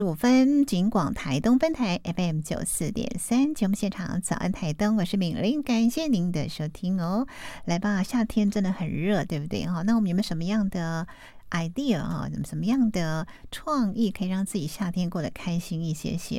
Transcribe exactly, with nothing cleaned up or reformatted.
五分，警广台东分台 F M 九四点三节目现场，早安台东，我是敏玲，感谢您的收听哦。来吧，夏天真的很热，对不对？哈，那我们有没有什么样的 idea 啊？什么样的创意可以让自己夏天过得开心一些些？